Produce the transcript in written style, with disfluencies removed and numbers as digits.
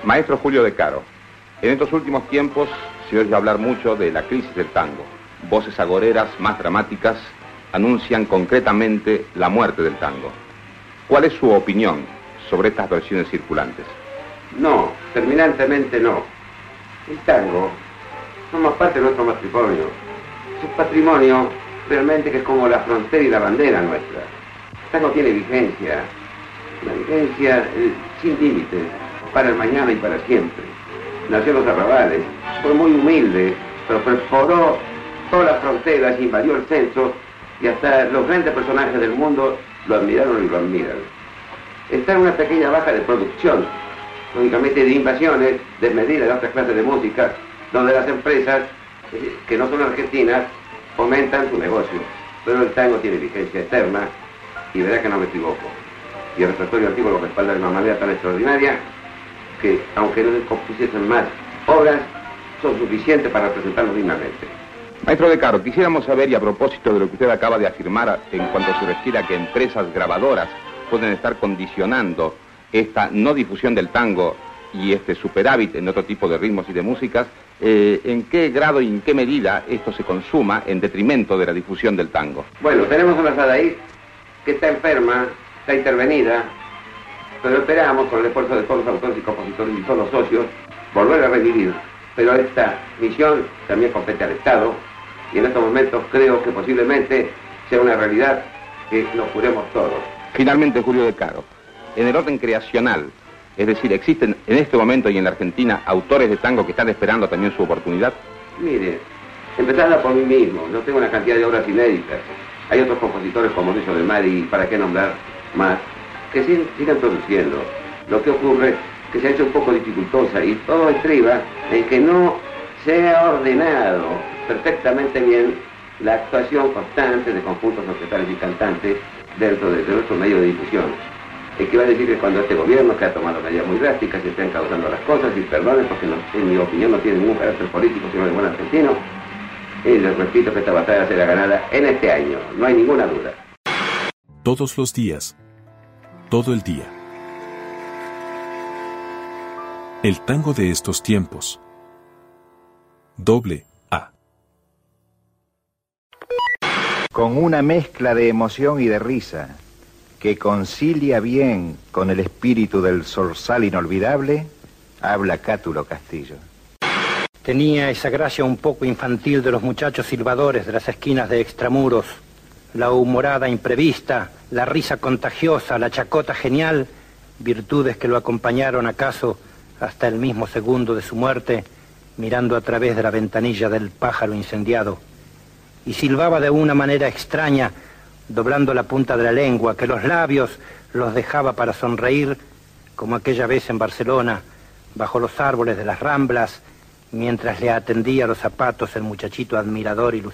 Maestro Julio De Caro, en estos últimos tiempos se oye hablar mucho de la crisis del tango. Voces agoreras más dramáticas anuncian concretamente la muerte del tango. ¿Cuál es su opinión sobre estas versiones circulantes? No, terminantemente no. El tango forma parte de nuestro matrimonio. Es un patrimonio realmente que es como la frontera y la bandera nuestra. El tango tiene vigencia, una vigencia sin límites, para el mañana y para siempre. Nació en los arrabales, fue muy humilde, pero perforó todas las fronteras, invadió el centro y hasta los grandes personajes del mundo lo admiraron y lo admiran. Está en una pequeña baja de producción, lógicamente de invasiones desmedidas de otras clases de música, donde las empresas, que no son argentinas, fomentan su negocio. Pero el tango tiene vigencia eterna y verá que no me equivoco. Y el repertorio antiguo lo respalda de una manera tan extraordinaria que, aunque no se compusiesen más obras, son suficientes para representarlo dignamente. Maestro De Caro, quisiéramos saber, y a propósito de lo que usted acaba de afirmar en cuanto se refiere a que empresas grabadoras pueden estar condicionando esta no difusión del tango y este superávit en otro tipo de ritmos y de músicas, ¿en qué grado y en qué medida esto se consuma en detrimento de la difusión del tango? Bueno, tenemos una Sadaí que está enferma, está intervenida, pero esperamos, con el esfuerzo de todos los autores y compositores y todos los socios, volver a revivir. Pero esta misión también compete al Estado, y en estos momentos creo que posiblemente sea una realidad que nos juremos todos. Finalmente, Julio De Caro, en el orden creacional, es decir, ¿existen en este momento y en la Argentina autores de tango que están esperando también su oportunidad? Mire, empezando por mí mismo, yo tengo una cantidad de obras inéditas. Hay otros compositores como Luis de Mari, y para qué nombrar más, que sigan produciendo. Lo que ocurre es que se ha hecho un poco dificultosa y todo estriba en que no se ha ordenado perfectamente bien la actuación constante de conjuntos orquestales y cantantes dentro de nuestro medio de difusión. Que va a decir que cuando este gobierno, que ha tomado medidas muy drásticas, se están causando las cosas, y perdonen porque no, en mi opinión no tiene ningún carácter político, sino de buen argentino, y les repito que esta batalla será ganada en este año, no hay ninguna duda. Todos los días, todo el día. El tango de estos tiempos. AA. Con una mezcla de emoción y de risa que concilia bien con el espíritu del zorzal inolvidable, habla Cátulo Castillo. Tenía esa gracia un poco infantil de los muchachos silbadores de las esquinas de extramuros, la humorada imprevista, la risa contagiosa, la chacota genial, virtudes que lo acompañaron acaso hasta el mismo segundo de su muerte, mirando a través de la ventanilla del pájaro incendiado. Y silbaba de una manera extraña, doblando la punta de la lengua, que los labios los dejaba para sonreír, como aquella vez en Barcelona, bajo los árboles de las Ramblas, mientras le atendía los zapatos el muchachito admirador y